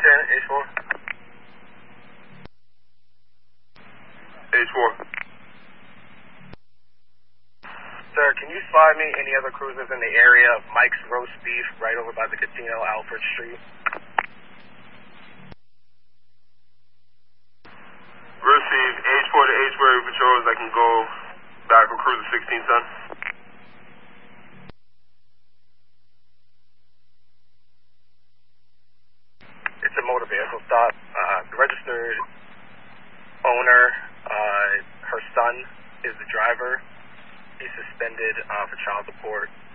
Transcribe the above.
H4. H4. Sir, can you slide me any other cruisers in the area of Mike's Roast Beef right over by the Catino Alfred Street? Receive H4 to H4 patrols that can go back for cruiser 16, son. It's a motor vehicle stop. The registered owner, her son is the driver. He's suspended for child support.